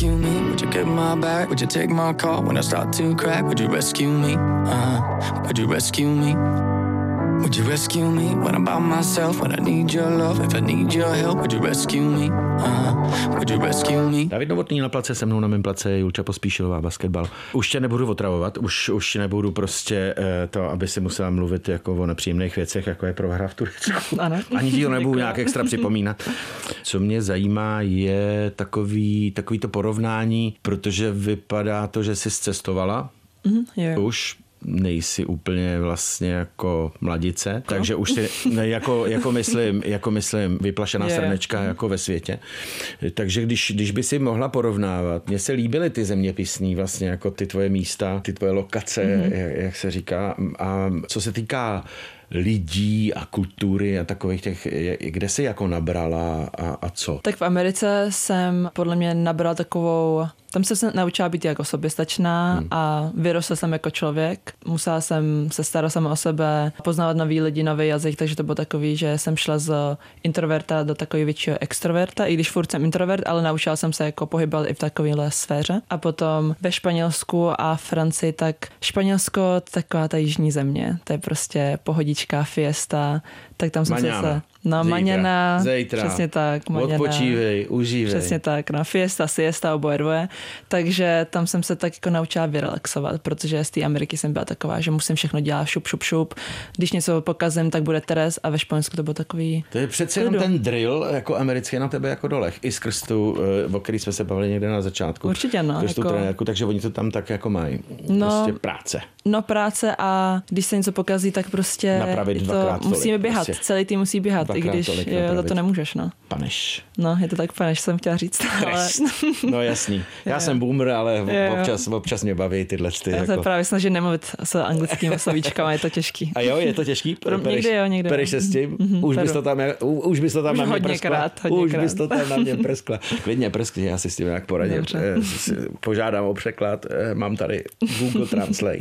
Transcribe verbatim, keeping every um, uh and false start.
rescue me? Would you get my back? Would you take my call when I start to crack? Would you rescue me? Uh, would you rescue me? Would you rescue me when I'm by myself? When I need your love, if I need your help, would you rescue me? Uh, would you rescue me? David Novotný na place, se mnou na mém place je Julča Pospíšilová, basketbal. Už tě nebudu otravovat, už, už nebudu prostě uh, to, aby si musela mluvit jako o nepříjemných věcech, jako je prohra v Turecku. Ano. Ani ti to nebudu nějak extra připomínat. Co mě zajímá, je takový, takový to porovnání, protože vypadá to, že jsi cestovala. Mm, jo. Už nejsi úplně vlastně jako mladice, ko? Takže už si ne, jako, jako, myslím, jako myslím vyplašená je, srnečka je. jako ve světě. Takže když, když by si mohla porovnávat, mně se líbily ty zeměpisní vlastně jako ty tvoje místa, ty tvoje lokace, mm-hmm. jak, jak se říká. A co se týká lidí a kultury a takových těch, kde jsi jako nabrala a, a co? Tak v Americe jsem podle mě nabrala takovou, tam jsem se naučila být jako soběstačná hmm. a vyrostla jsem jako člověk. Musela jsem se starat sama o sebe, poznávat nový lidi, nový jazyk, takže to bylo takový, že jsem šla z introverta do takového většího extroverta, i když furt jsem introvert, ale naučila jsem se jako pohybovat i v takovéhle sféře. A potom ve Španělsku a Francii, tak Španělsko, taková ta jižní země, to je prostě pohodička, fiesta, tak tam jsem Maňana. se... No, Zítra. maňana, Zítra. Přesně tak. Maňana. Odpočívej, užívej. Přesně tak, no, fiesta, siesta, oboje dvoje. Takže tam jsem se tak jako naučila vyrelaxovat, protože z té Ameriky jsem byla taková, že musím všechno dělat šup, šup, šup. Když něco pokazím, tak bude Teres a ve Španělsku to bylo takový... To je přece jenom ten drill jako americký na tebe jako dolech. I skrz tu, o který jsme se bavili někde na začátku. Určitě, no. Jako... tu trenérku, takže oni to tam tak jako mají. No, prostě práce. No práce a když se něco pokazí, tak prostě napravit to dvakrát tolik, musíme běhat. Prostě. Celý tým musí běhat, i když jo, za to nemůžeš, no. Paneš. No, je to tak paneš, jsem chtěla říct. Ale... No jasný. Já jo. jsem boomer, ale jo. občas, občas mě baví tyhle ty. Já jako... se právě snažím nemluvit s anglickými slovíčkama, je to těžký. A jo, je to těžký? Pereš, někdy jo, někdy. Pereš se s tím? Mm-hmm, už, bys to tam, už bys to tam už na mě hodně prskla? Krát, hodně už krát. bys to tam na mě prskla. Klidně prskni, já si s tím nějak poradím. Požádám o překlad, mám tady Google Translate.